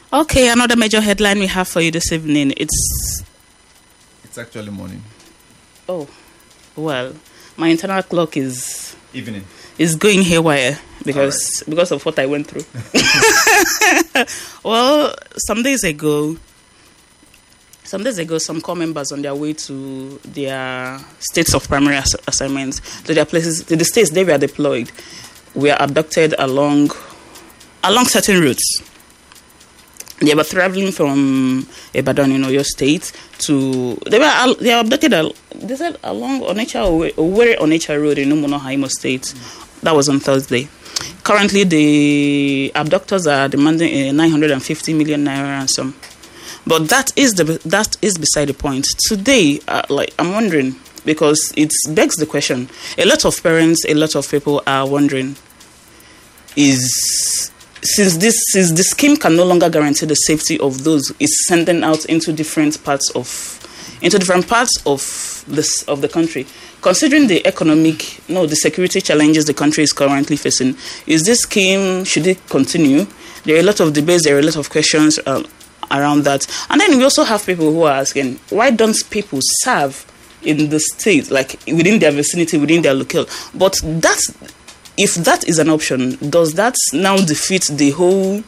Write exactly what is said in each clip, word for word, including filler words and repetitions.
Okay, another major headline we have for you this evening. It's It's actually morning. oh, well, my internal clock is Evening. is going haywire because All right. because of what I went through. Well, some days ago, some days ago, some core members on their way to their states of primary ass- assignments, to their places, to the states they were deployed, were abducted along along certain routes. They were traveling from Ibadan in Oyo State to they were al- they were abducted. Al- they said along Onitsha Owerri Onitsha Road in Umunoha, Imo State. Mm. That was on Thursday. Currently, the abductors are demanding a nine hundred fifty million naira ransom. But that is the that is beside the point. Today, uh, like I'm wondering because it begs the question. A lot of parents, a lot of people are wondering: Is Since this since the scheme can no longer guarantee the safety of those it's sending out into different parts of into different parts of this of the country, considering the economic no the security challenges the country is currently facing, is this scheme, should it continue? There are a lot of debates, there are a lot of questions uh, around that. And then we also have people who are asking, why don't people serve in the state, like within their vicinity, within their locale? But that's if that is an option, does that now defeat the whole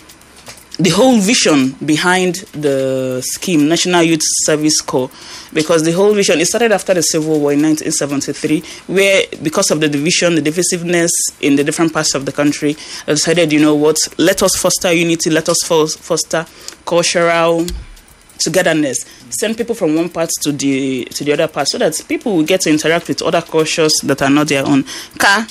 the whole vision behind the scheme, National Youth Service Corps? Because the whole vision, it started after the Civil War in nineteen seventy-three, where because of the division, the divisiveness in the different parts of the country, they decided, you know what, let us foster unity, let us foster cultural togetherness, send people from one part to the to the other part, so that people will get to interact with other cultures that are not their own. Ka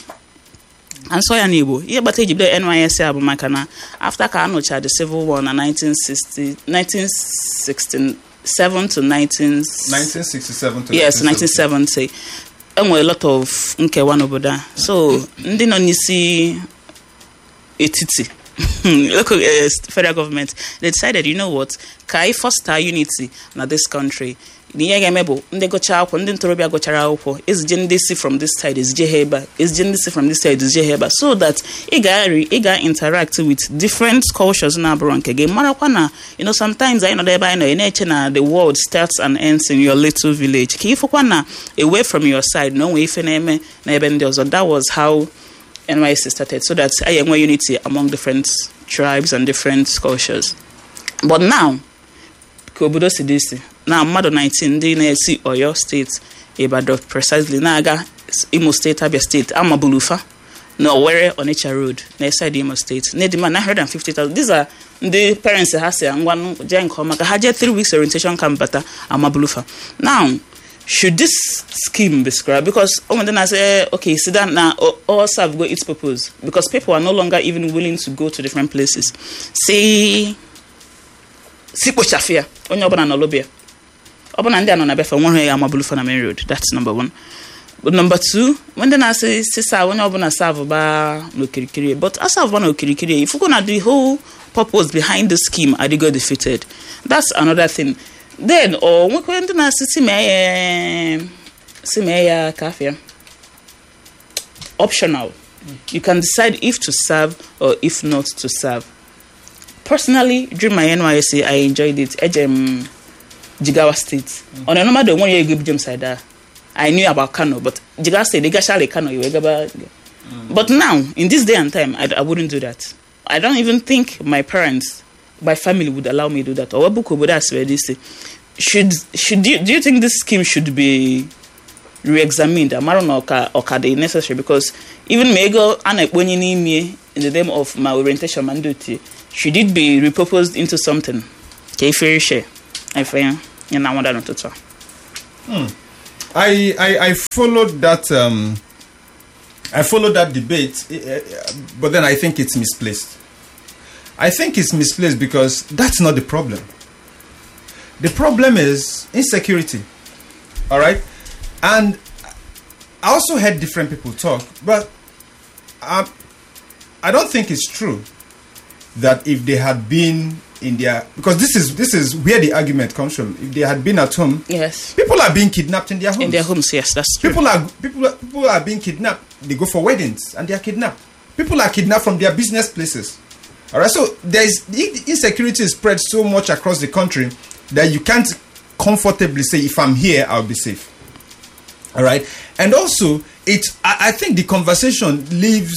and so ya nibo ye bata jibe N Y S C abu makana after ka anocha the Civil War na nineteen sixty nineteen sixty-seven to nineteen nineteen sixty-seven to yes nineteen seventy enwe a lot of nkewa n'obodo. So ndị nọ n'isi etiti local uh, federal government, they decided, you know what, ka I foster unity na this country. Niye gemebo ndị gocha akwụkwọ, ndị ntorobịa gochara akwụkwọ, ezije ndị si from this side, ezije heba, ezije ndị si from this side, ezije heba, so that ị ga ị ga interact with different cultures na abụrụ nke gị. Marakwa na, you know, sometimes I know ebe I know na-eche na the world starts and ends in your little village. Ka ifukwa na away from your side, no way ife na-eme na ebe ndị ọzọ. That was how N Y S C started, so that I am unity among different tribes and different cultures. But now, Kobudo Sidisi, now Mado nineteen, they see Oyo State, Ibadan precisely, Naga, Imo State, Abia State, Amabulufa, no, Owerri Onitsha Road, next side Imo State, Nedima nine hundred fifty thousand. These are the parents that have and one Jan Komaka, Haja three weeks orientation camp, but Amabulufa. Now, should this scheme be scrapped? Because oh, then I say, okay, sit down now, all serve go its purpose. Because people are no longer even willing to go to different places. Say, Sipo Chafia, on your banana lobby. Open and down on a befa one way, I'm a blue for main road. That's number one. But number two, when then I say, Sisa, when you're going to serve about no kirikiri, but as I've one of kirikiri, if you're going to do the whole purpose behind the scheme, I did go defeated. That's another thing. Then, or when we're going to see me, see me, cafe. Optional. Mm. You can decide if to serve or if not to serve. Personally, during my N Y S C, I enjoyed it. Ejem Jigawa State. Mm. On a normal day, one year give James Sida. I knew about Kano, but Jigawa State, they got Charlie Kano. You mm. But now, in this day and time, I, I wouldn't do that. I don't even think my parents, my family would allow me to do that. Or should should you do you think this scheme should be re-examined? Or they necessary? Because even Mego and in the name of my orientation mandate, should it be repurposed into something? Okay, fair share. I find you know what to talk. I I I followed that um I followed that debate, but then I think it's misplaced. I think it's misplaced because that's not the problem. The problem is insecurity. All right? And I also heard different people talk, but um, I don't think it's true that if they had been in their, because this is this is where the argument comes from. If they had been at home, yes, people are being kidnapped in their homes. In their homes, yes, that's true. People are people are, people are being kidnapped. They go for weddings and they are kidnapped. People are kidnapped from their business places. All right, so there's insecurity is spread so much across the country that you can't comfortably say, if I'm here, I'll be safe. All right, and also it, I, I think the conversation leaves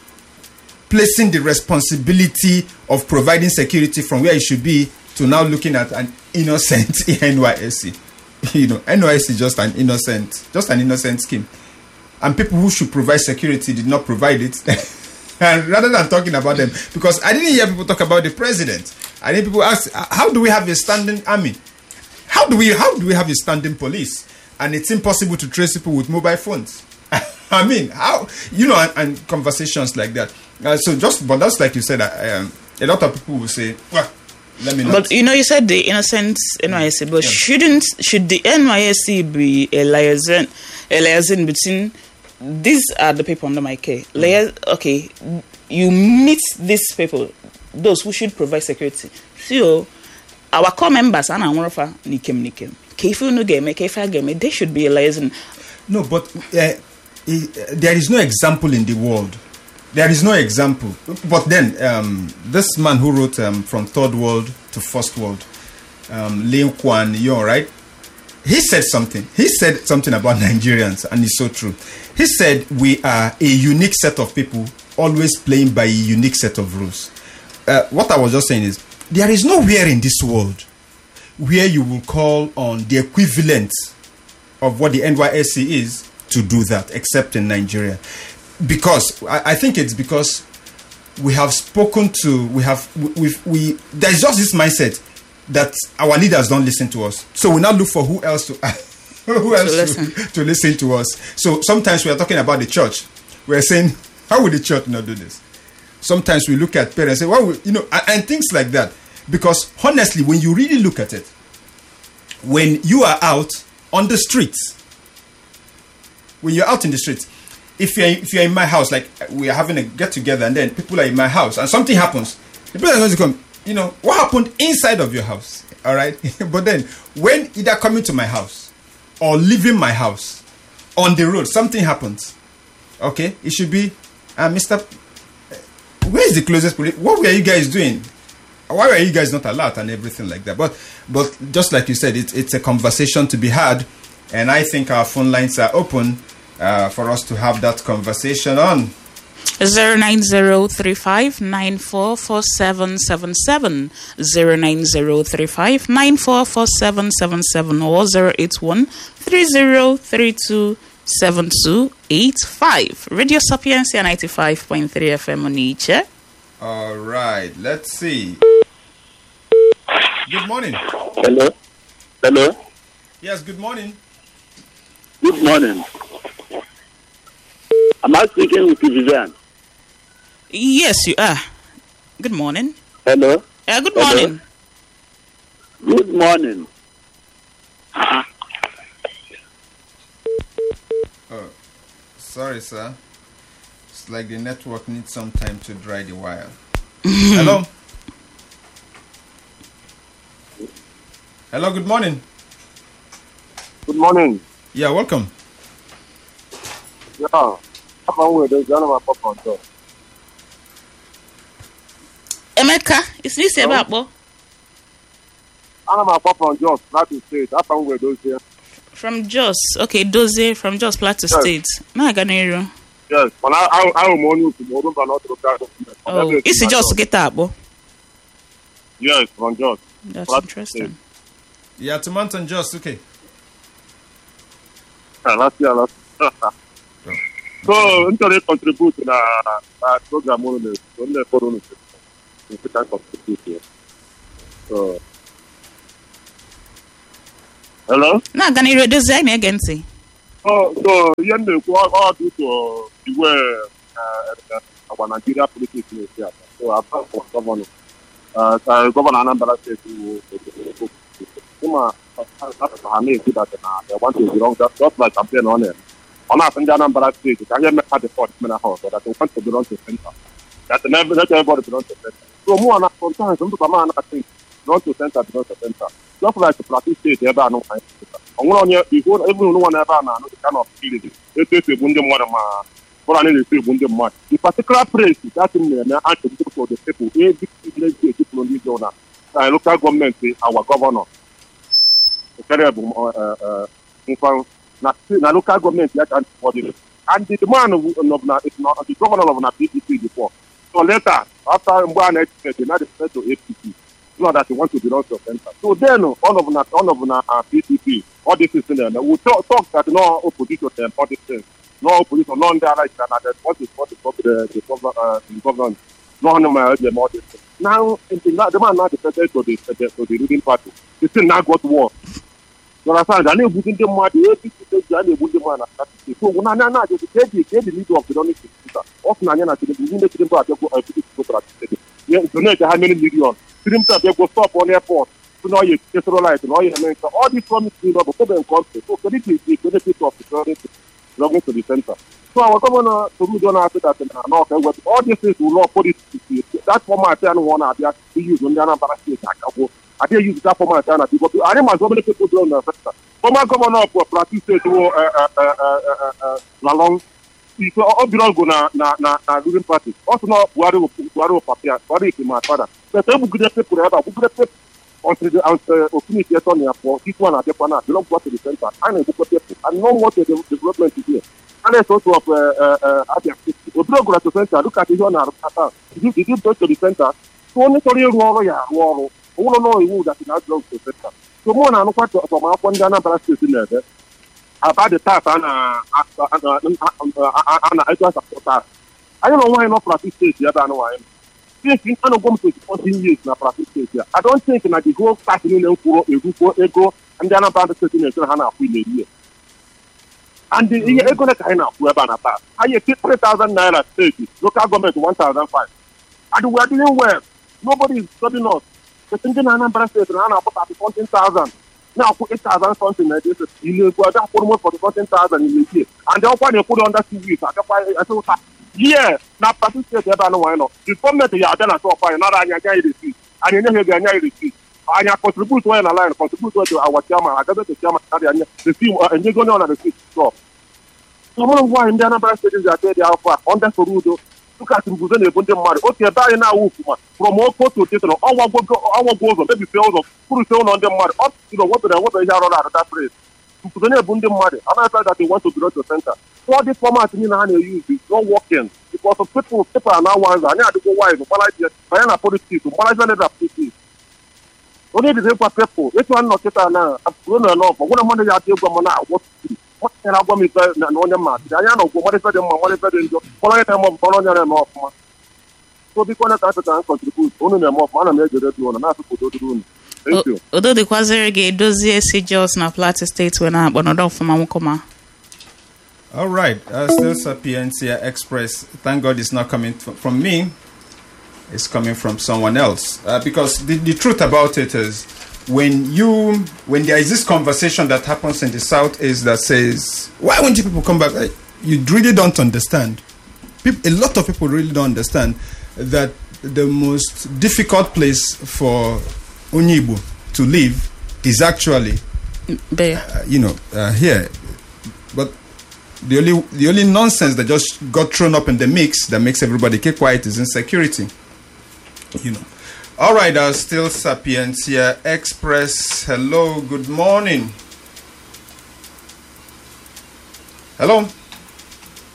placing the responsibility of providing security from where it should be to now looking at an innocent N Y S C. You know, N Y S C is just an innocent, just an innocent scheme, and people who should provide security did not provide it. And rather than talking about them, because I didn't hear people talk about the president. I didn't people ask, how do we have a standing army? How do we how do we have a standing police? And it's impossible to trace people with mobile phones. I mean, how, you know, and, and conversations like that. Uh, so just, but that's like you said, uh, um, a lot of people will say, well, let me not. But you know, you said the innocent N Y S C, but yeah. shouldn't, should the N Y S C be a liaison, a liaison between, these are the people under my care. Mm. Okay, you meet these people, those who should provide security. So, our core members, and our nikem nikem. Kefu no game, kefa game. They should be a liaison. No, but uh, there is no example in the world. There is no example. But then, um, this man who wrote um, From Third World to First World, um, Lim Kwan Yew, right? He said something. He said something about Nigerians, and it's so true. He said we are a unique set of people, always playing by a unique set of rules. Uh, what I was just saying is, there is nowhere in this world where you will call on the equivalent of what the N Y S C is to do that, except in Nigeria. Because, I, I think it's because we have spoken to, we have, we, we, there's just this mindset that our leaders don't listen to us. So we now look for who else to who else to listen. To, to listen to us. So sometimes we are talking about the church. We are saying, how would the church not do this? Sometimes we look at parents and say, well, you know, and, and things like that. Because honestly, when you really look at it, when you are out on the streets, when you're out in the streets, if you're if you're in my house, like we are having a get together, and then people are in my house, and something happens, the people are going to come. You know, what happened inside of your house, all right? But then, when either coming to my house or leaving my house, on the road, something happens, okay? It should be, uh, Mister Where is the closest police? What were you guys doing? Why were you guys not alert and everything like that? But but just like you said, it, it's a conversation to be had, and I think our phone lines are open uh, for us to have that conversation on. Zero nine zero three five nine four four seven seven seven, zero nine zero three five nine four four seven seven seven, or zero eight one three zero three two seven two eight five. Radio Sapiencia ninety five point three F M on Niche. All right, let's see. Good morning. Hello. Hello. Yes, good morning. Good morning. Am I speaking with Vivian? Yes, you are. Good morning. Hello. Uh, good Hello? morning. Good morning. Uh-huh. Oh, sorry, sir. It's like the network needs some time to dry the wire. Hello. Hello, good morning. Good morning. Yeah, welcome. Yeah. I'm with the gentleman on top. Emeka, is this about Bo? I'm a pop on Jos, Plateau State. I found where those here. From Jos. Okay, Doze from Jos, Plateau Yes. State. No, I got no. Yes, but I I I will want you to know but not to look at it. Oh, is it just get up, Bo? Yes, from Jos. That's Plateau interesting. State. Yeah, to Mountain Just, okay. Yeah, last year, last So, until they contribute to the uh, program, only the foreign if you can contribute here. So, hello? No, I got no design again. See. Oh, so, you know, all due to the way uh, our Nigeria politics is here. So, I thought for someone, uh, so Governor Anambra said to Kuma, I may see that they want to belong just, just like campaign on it. On us in Anambra State, you can get at the fourth minute house, so that they want to belong to center. That never let everybody belong to center. So, more than sometimes, some people are not belong to center, belong to center. Just like the Plateau State, they ever know. On one year, before everyone ever know, the kind of feeling. It is a wounded one of my bụrụ na na-esi egbu ndị mmadụ. The particular place that na-eme attribute to the people every village dey people ndị dị na na local gọọmenti our governor ekere bụ nkwa na na local gọọmenti ya ka ndị and the man of na the governor of na P D P before. So later after mgbe a na-etinye na the to A P C, not that they want to belong to center. So then all of na all of na P D P, all this is in there. We talk, talk that no opposition to all these things. No opposition, no under like that. That what is what is what the the government, uh, the government, no no my the all this. Now, in the, the man now defected to the to the ruling party. He still now got war. You understand? I need to put them more. The A P C says I need to put them more. So when I now just get the get the leader of the running system. Often I know that the leader of the party go I put it to practice. Yeah, donate how many million. Trim to they go stop on airport. So now you just light, now you America. All these promises of the government country. So can it be the benefit of the currency belonging to the center? So our governor to me don't answer that now. Okay, well, all these things will not put it that format and one idea to use on the other state. I did use that format and because I am as many people don't know. Former governor of Plateau State to uh uh uh uh Lalong. If all belong go na na na na ruling party. Also no Buhari Buhari Papia Buhari is my father. But we good people have we good people until the until opportunity is on here for this one at the corner belong to the center. I know good people. I know what the development is here. And there's also of uh uh Abia. We go to the center. Look at the one at you did you go to the center. So only for you roll ya roll. We don't know who that is not belong to the center. So more na no kwat for my one Ghana Brazil in there. About the tax and and I just support. I don't know why not practice state here than why. Since in an go to fourteen years na practice state here. I don't think na the whole party in the go ego and then about the state in the Hana year. And the ego that kind of web and pass. I get three thousand naira state, local government one thousand five. And we are doing well. Nobody is stopping us. The thinking Anambra state and Hana put at fourteen thousand. Now put eight thousand something like this. You go that put more for the fourteen thousand in the year. And then when you put under two weeks, I said, yeah, now participate there, no why not. The government you are done at all fine, not on your guy receipt. And you never get any receipt. And you contribute to a line, contribute to our chairman, I got the chairman, the team, and you're going on the street stop. So one of why in the number stations are there, they are under Sorudo. Look at the Bunde Mari. Okay, buy now from all court to Tito, our our goals, maybe sales of put on the mud up to the water and water yard out of that place. To the Bunde Mari, and I thought that they want to build the center. So all this format in Hana use is not working because of people, people are now ones, and I had to go wise, but I just, I am a policy, but I don't have to. Only the same for people, it's one not get now, I'm going to know, but when I'm on the idea of what to do. What can I go with the Nonyamat? I know what is the what is the following them of Bologna and Moffman. So because I can't contribute, only them of one major that you want to put to do. Thank you. Although the Quazerge dozie si Jos na Plateau State when I but not from Amukoma. All right, uh, still Sapiencia Express. Thank God it's not coming f- from me. It's coming from someone else. Uh, because the, the truth about it is, when you when there is this conversation that happens in the South is that says, why won't you people come back? Like, you really don't understand. People, a lot of people really don't understand that the most difficult place for Onyibo to live is actually, uh, you know, uh, here. But the only the only nonsense that just got thrown up in the mix that makes everybody keep quiet is insecurity. You know. All right, uh, still Sapiencia Express. Hello, good morning. Hello.